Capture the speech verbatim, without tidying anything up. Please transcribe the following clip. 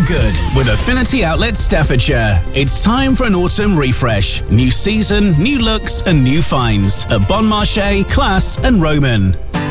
good with Affinity Outlet Staffordshire. It's time for an autumn refresh. New season, new looks and new finds at Bon Marché, Class and Roman.